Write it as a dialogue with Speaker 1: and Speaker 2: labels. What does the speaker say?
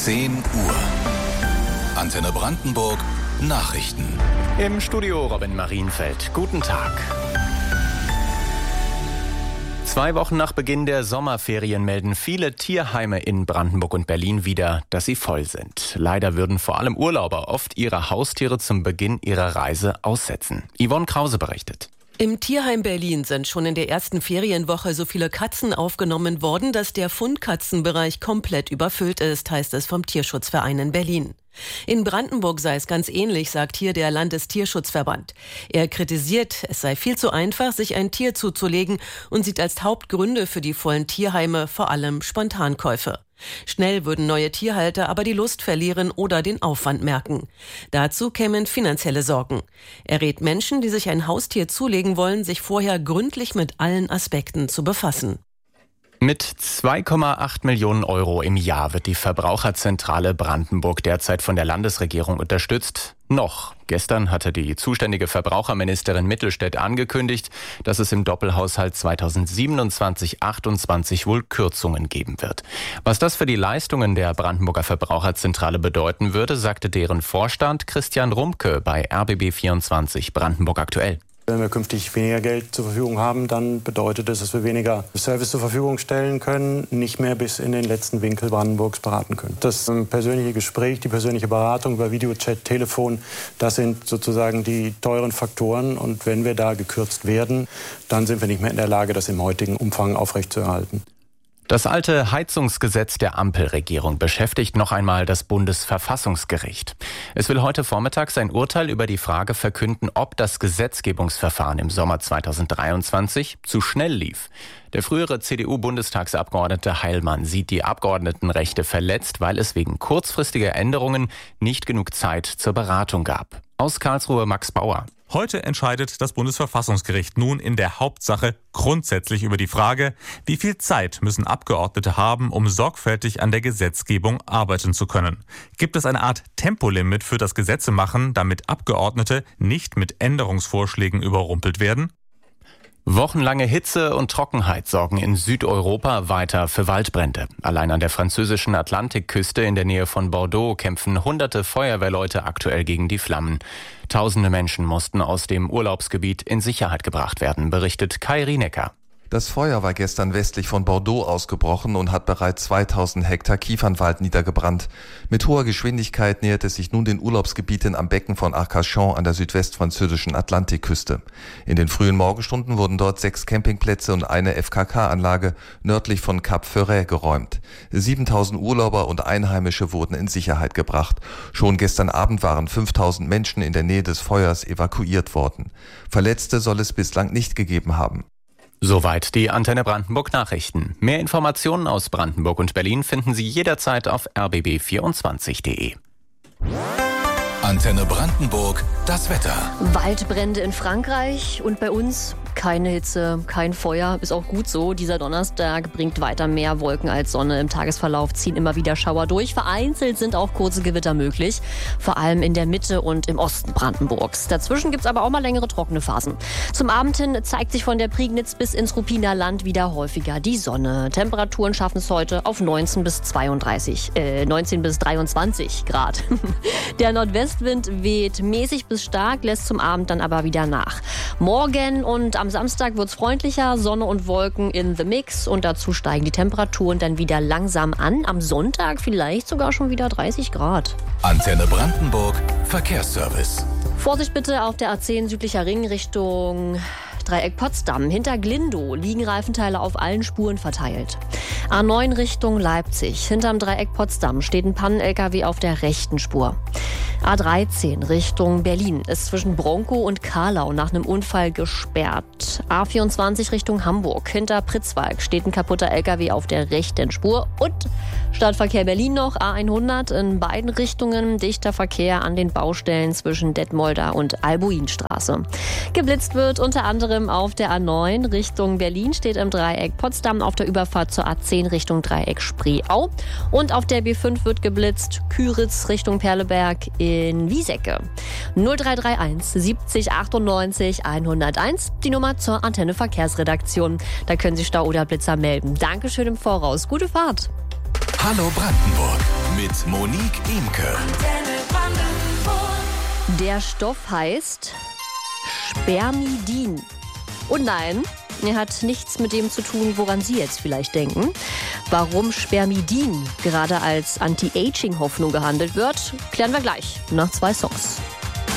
Speaker 1: 10 Uhr. Antenne Brandenburg Nachrichten.
Speaker 2: Im Studio Robin Marienfeld. Guten Tag. 2 Wochen nach Beginn der Sommerferien melden viele Tierheime in Brandenburg und Berlin wieder, dass sie voll sind. Leider würden vor allem Urlauber oft ihre Haustiere zum Beginn ihrer Reise aussetzen. Yvonne Krause berichtet.
Speaker 3: Im Tierheim Berlin sind schon in der ersten Ferienwoche so viele Katzen aufgenommen worden, dass der Fundkatzenbereich komplett überfüllt ist, heißt es vom Tierschutzverein in Berlin. In Brandenburg sei es ganz ähnlich, sagt hier der Landestierschutzverband. Er kritisiert, es sei viel zu einfach, sich ein Tier zuzulegen und sieht als Hauptgründe für die vollen Tierheime vor allem Spontankäufe. Schnell würden neue Tierhalter aber die Lust verlieren oder den Aufwand merken. Dazu kämen finanzielle Sorgen. Er rät Menschen, die sich ein Haustier zulegen wollen, sich vorher gründlich mit allen Aspekten zu befassen.
Speaker 2: Mit 2,8 Millionen Euro im Jahr wird die Verbraucherzentrale Brandenburg derzeit von der Landesregierung unterstützt. Noch. Gestern hatte die zuständige Verbraucherministerin Mittelstädt angekündigt, dass es im Doppelhaushalt 2027/28 wohl Kürzungen geben wird. Was das für die Leistungen der Brandenburger Verbraucherzentrale bedeuten würde, sagte deren Vorstand Christian Rumke bei RBB24 Brandenburg aktuell.
Speaker 4: Wenn wir künftig weniger Geld zur Verfügung haben, dann bedeutet es, dass wir weniger Service zur Verfügung stellen können, nicht mehr bis in den letzten Winkel Brandenburgs beraten können. Das persönliche Gespräch, die persönliche Beratung über Videochat, Telefon, das sind sozusagen die teuren Faktoren. Und wenn wir da gekürzt werden, dann sind wir nicht mehr in der Lage, das im heutigen Umfang aufrechtzuerhalten.
Speaker 2: Das alte Heizungsgesetz der Ampelregierung beschäftigt noch einmal das Bundesverfassungsgericht. Es will heute Vormittag sein Urteil über die Frage verkünden, ob das Gesetzgebungsverfahren im Sommer 2023 zu schnell lief. Der frühere CDU-Bundestagsabgeordnete Heilmann sieht die Abgeordnetenrechte verletzt, weil es wegen kurzfristiger Änderungen nicht genug Zeit zur Beratung gab. Aus Karlsruhe Max Bauer.
Speaker 5: Heute entscheidet das Bundesverfassungsgericht nun in der Hauptsache grundsätzlich über die Frage, wie viel Zeit müssen Abgeordnete haben, um sorgfältig an der Gesetzgebung arbeiten zu können. Gibt es eine Art Tempolimit für das Gesetzemachen, damit Abgeordnete nicht mit Änderungsvorschlägen überrumpelt werden?
Speaker 2: Wochenlange Hitze und Trockenheit sorgen in Südeuropa weiter für Waldbrände. Allein an der französischen Atlantikküste in der Nähe von Bordeaux kämpfen hunderte Feuerwehrleute aktuell gegen die Flammen. Tausende Menschen mussten aus dem Urlaubsgebiet in Sicherheit gebracht werden, berichtet Kai Rienecker.
Speaker 6: Das Feuer war gestern westlich von Bordeaux ausgebrochen und hat bereits 2000 Hektar Kiefernwald niedergebrannt. Mit hoher Geschwindigkeit nähert es sich nun den Urlaubsgebieten am Becken von Arcachon an der südwestfranzösischen Atlantikküste. In den frühen Morgenstunden wurden dort 6 Campingplätze und eine FKK-Anlage nördlich von Cap Ferret geräumt. 7000 Urlauber und Einheimische wurden in Sicherheit gebracht. Schon gestern Abend waren 5000 Menschen in der Nähe des Feuers evakuiert worden. Verletzte soll es bislang nicht gegeben haben.
Speaker 2: Soweit die Antenne Brandenburg Nachrichten. Mehr Informationen aus Brandenburg und Berlin finden Sie jederzeit auf rbb24.de.
Speaker 1: Antenne Brandenburg, das Wetter.
Speaker 7: Waldbrände in Frankreich und bei uns keine Hitze, kein Feuer. Ist auch gut so. Dieser Donnerstag bringt weiter mehr Wolken als Sonne. Im Tagesverlauf ziehen immer wieder Schauer durch. Vereinzelt sind auch kurze Gewitter möglich. Vor allem in der Mitte und im Osten Brandenburgs. Dazwischen gibt es aber auch mal längere trockene Phasen. Zum Abend hin zeigt sich von der Prignitz bis ins Ruppiner Land wieder häufiger die Sonne. Temperaturen schaffen es heute auf 19 bis 23 Grad. Der Nordwestwind weht mäßig bis stark, lässt zum Abend dann aber wieder nach. Morgen und am Samstag wird es freundlicher, Sonne und Wolken in the mix und dazu steigen die Temperaturen dann wieder langsam an. Am Sonntag vielleicht sogar schon wieder 30 Grad.
Speaker 1: Antenne Brandenburg, Verkehrsservice.
Speaker 7: Vorsicht bitte auf der A10 südlicher Ring Richtung Dreieck Potsdam. Hinter Glindow liegen Reifenteile auf allen Spuren verteilt. A9 Richtung Leipzig. Hinterm Dreieck Potsdam steht ein Pannen-LKW auf der rechten Spur. A13 Richtung Berlin ist zwischen Bronkow und Karlau nach einem Unfall gesperrt. A24 Richtung Hamburg. Hinter Pritzwalk steht ein kaputter LKW auf der rechten Spur. Und Stadtverkehr Berlin noch, A100 in beiden Richtungen. Dichter Verkehr an den Baustellen zwischen Detmolder und Albuinstraße. Geblitzt wird unter anderem auf der A9 Richtung Berlin, steht im Dreieck Potsdam auf der Überfahrt zur A10 Richtung Dreieck Spreeau. Und auf der B5 wird geblitzt, Küritz Richtung Perleberg in Wiesecke. 0331 70 98 101, die Nummer zur Antenne Verkehrsredaktion. Da können Sie Stau oder Blitzer melden. Dankeschön im Voraus. Gute Fahrt.
Speaker 1: Hallo Brandenburg mit Monique Imke.
Speaker 7: Der Stoff heißt Spermidin. Und nein, er hat nichts mit dem zu tun, woran Sie jetzt vielleicht denken. Warum Spermidin gerade als Anti-Aging-Hoffnung gehandelt wird, klären wir gleich nach 2 Songs.